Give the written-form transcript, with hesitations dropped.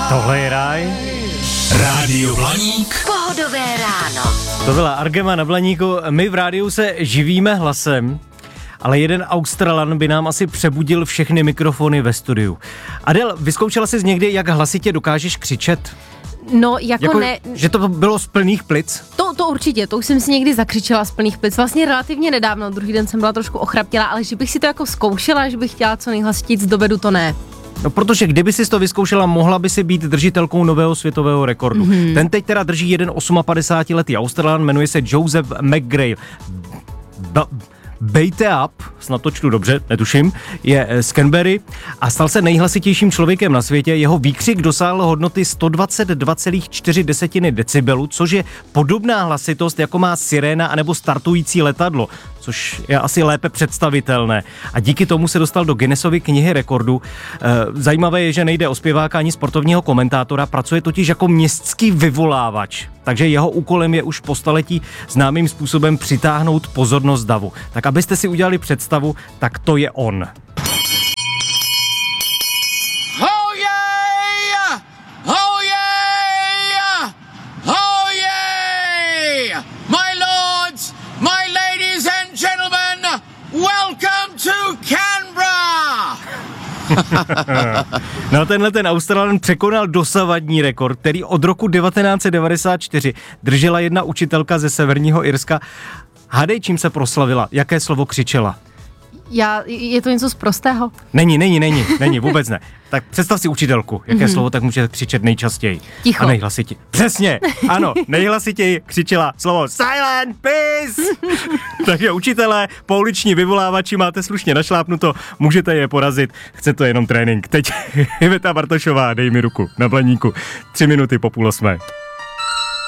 Tohle je ráj. Rádio Blaník. Pohodové ráno. To byla Argema na Blaníku. My v rádiu se živíme hlasem, ale jeden Australan by nám asi přebudil všechny mikrofony ve studiu. Adel, vyzkoušela jsi někdy, jak hlasitě dokážeš křičet? No, jako ne... Že to bylo z plných plic? To určitě, to už jsem si někdy zakřičela z plných plic. Vlastně relativně nedávno, druhý den jsem byla trošku ochraptělá, ale že bych si to jako zkoušela, že bych chtěla co nejhlasitějc dovedu, to ne. No, protože kdyby si to vyzkoušela, mohla by si být držitelkou nového světového rekordu. Ten teď teda drží jeden 58letý Australan, jmenuje se Joseph McGrail. Bejte Up, snad to čtu dobře, netuším, je z Canberry a stal se nejhlasitějším člověkem na světě. Jeho výkřik dosáhl hodnoty 122,4 decibelu, což je podobná hlasitost, jako má siréna anebo startující letadlo, což je asi lépe představitelné. A díky tomu se dostal do Guinnessovy knihy rekordů. Zajímavé je, že nejde o zpěváka ani sportovního komentátora, pracuje totiž jako městský vyvolávač. Takže jeho úkolem je už po staletí známým způsobem přitáhnout pozornost davu. Tak abyste si udělali představu, tak to je on. Oh yeah! Oh yeah! Oh yeah! My lords, my ladies and gentlemen, welcome to Canberra! No tenhle ten Australan překonal dosavadní rekord, který od roku 1994 držela jedna učitelka ze Severního Irska. Hádej, čím se proslavila, jaké slovo křičela? Je to něco z prostého? Není, vůbec ne. Tak představ si učitelku, jaké slovo tak může křičet nejčastěji. Ticho. A nejhlasitěji. Přesně, ano, nejhlasitěji křičela slovo silent, peace. Takže učitelé, pouliční vyvolávači, máte slušně našlápnuto, můžete je porazit, chce to jenom trénink. Teď Iveta Bartošová, dej mi ruku na Blaníku, 3 minuty po 7:30.